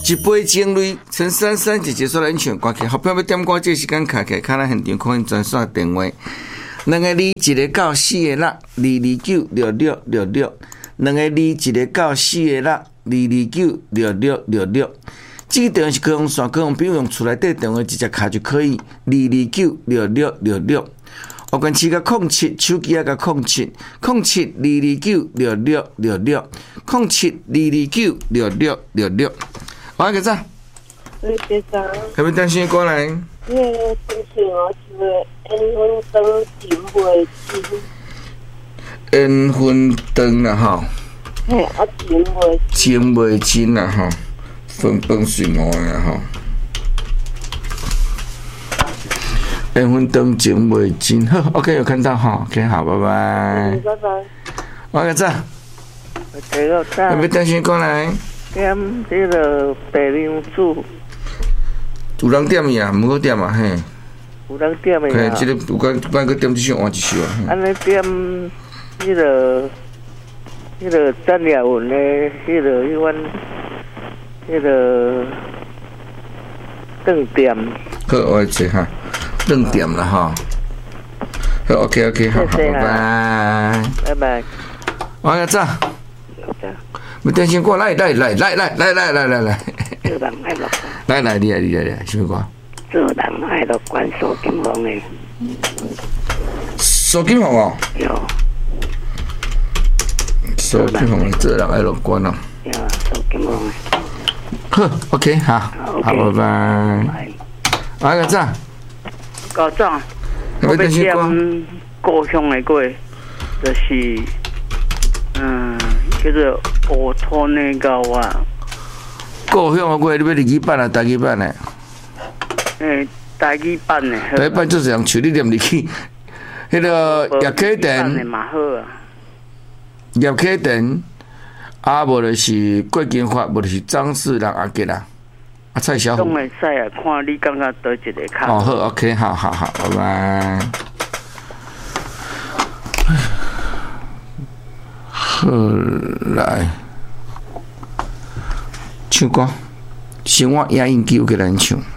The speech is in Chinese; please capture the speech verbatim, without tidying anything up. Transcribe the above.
一杯精锐，陈珊珊姐姐说来唱歌曲，后壁要点歌，这时间卡起，卡来现场可以专线电话，两个二一个九四个六，二二九六六六六，两个二一个九四个六，二二九六六六六。这个电话是可以用线，可以用，比如用厝内底电话直接卡就可以，二二九六六六六。有关系个空七，手机啊个空七，空七二二九六六六六，空七二二九六六六六。我个咋？ 你别讲。 有没有担心过来？ 那个东西我是烟熏灯点袂进。 烟熏灯啦吼。 嘿，啊点袂。 点袂进啦吼，分崩水磨啦吼。烟熏灯点袂进，好 ，OK， 有看到哈 ，OK， 好，拜拜。 拜拜。 我个咋？ 这个咋？ 有没有担心过来？ 点这个白娘子， 有人点伊啊，毋好点啊，嘿。 有人点的啊。 嘿，这个有关有关个点这首换一首啊。 安尼点，迄个，迄个张雅文的，迄个迄款，迄个邓点。 好，我坐哈，邓点了哈。好 ，OK OK， 好，好，拜拜。 拜拜。 我个咋？没担心过来来来来来来来来来来， 做人爱乐观。 来来你来你来你来，什么歌？ 做人爱乐观，苏金凤的。 苏金凤哦。 有。 苏金凤做人爱乐观哦。 有苏金凤的。 好 ，OK， 好，好，拜拜。我个咋？ 高总， 没担心过。 故乡的歌，就是嗯。叫做乌托内高啊， 故乡的歌，你要日语版啊，台语版的？ 诶，台语版的。 台语版就是人唱，你念入去。迄个叶启田， 嘛好啊。 叶启田，啊，无就是郭金发，无就是张世良阿杰啦，啊蔡小虎。 总会使啊，看你感觉倒一个卡。 哦，好 ，OK， 好好好，拜拜。后来唱歌，生活影印机有个人唱。